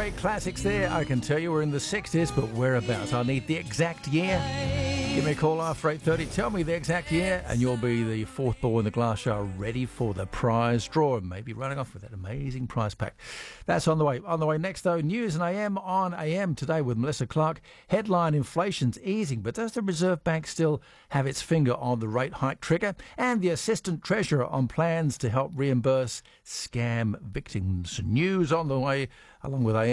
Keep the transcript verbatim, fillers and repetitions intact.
great classics there. I can tell you we're in the sixties, but whereabouts? I need the exact year. Give me a call after eight thirty. Tell me the exact year, and you'll be the fourth ball in the glass jar, ready for the prize draw, and maybe running off with that amazing prize pack. That's on the way. On the way next, though, News and A M on A M today with Melissa Clark. Headline: inflation's easing, but does the Reserve Bank still have its finger on the rate hike trigger? And the Assistant Treasurer on plans to help reimburse scam victims. News on the way, along with A M.